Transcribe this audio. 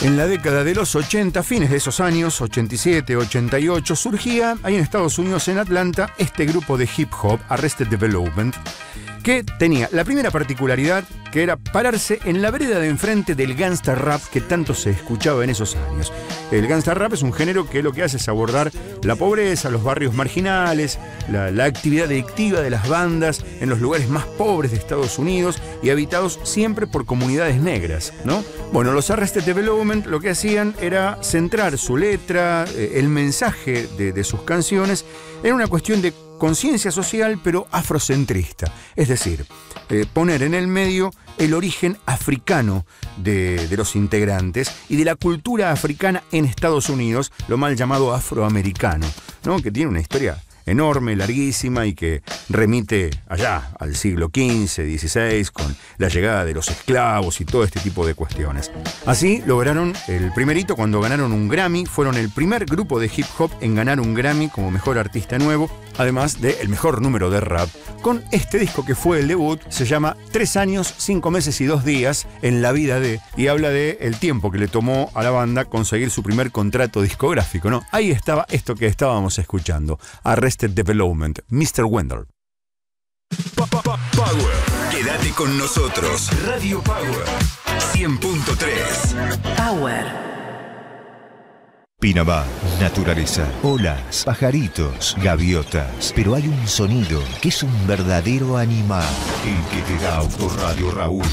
En la década de los 80, fines de esos años, 87, 88, surgía ahí en Estados Unidos, en Atlanta, este grupo de hip hop, Arrested Development, que tenía la primera particularidad, que era pararse en la vereda de enfrente del gangsta rap que tanto se escuchaba en esos años. El gangsta rap es un género que lo que hace es abordar la pobreza, los barrios marginales, la actividad delictiva de las bandas en los lugares más pobres de Estados Unidos y habitados siempre por comunidades negras, ¿no? Bueno, los Arrested Development lo que hacían era centrar su letra, el mensaje de sus canciones en una cuestión de conciencia social, pero afrocentrista. Es decir, poner en el medio el origen africano de los integrantes y de la cultura africana en Estados Unidos, lo mal llamado afroamericano, ¿no? Que tiene una historia enorme, larguísima y que remite allá al siglo XV, XVI, con la llegada de los esclavos y todo este tipo de cuestiones. Así lograron el primer hito cuando ganaron un Grammy, fueron el primer grupo de hip hop en ganar un Grammy como mejor artista nuevo, además del mejor número de rap, con este disco que fue el debut. Se llama 3 años, 5 meses y 2 días en la vida de, y habla de el tiempo que le tomó a la banda conseguir su primer contrato discográfico, ¿no? Ahí estaba esto que estábamos escuchando, Arrested Development, Mr. Wendell. Power. Quédate con nosotros. Radio Power 100.3. Power. Pinamar, naturaleza, olas, pajaritos, gaviotas. Pero hay un sonido que es un verdadero animal. El que te da Autoradio Raúl.